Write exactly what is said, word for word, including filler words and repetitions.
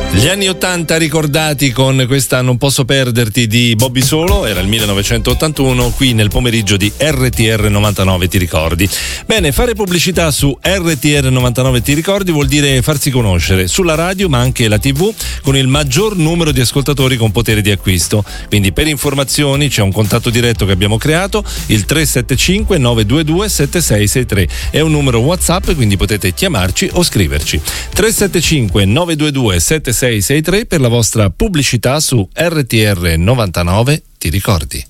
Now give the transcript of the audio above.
Gli anni ottanta ricordati con questa Non posso perderti di Bobby Solo, era il millenovecentottantuno, qui nel pomeriggio di R T R novantanove Ti ricordi. Bene, fare pubblicità su R T R novantanove Ti ricordi vuol dire farsi conoscere sulla radio ma anche la tivù con il maggior numero di ascoltatori con potere di acquisto. Quindi per informazioni c'è un contatto diretto che abbiamo creato, il tre sette cinque nove due due sette sei sei tre, è un numero WhatsApp, quindi potete chiamarci o scriverci. tre sette cinque nove due due sette sei sei tre per la vostra pubblicità su R T R novantanove Ti ricordi.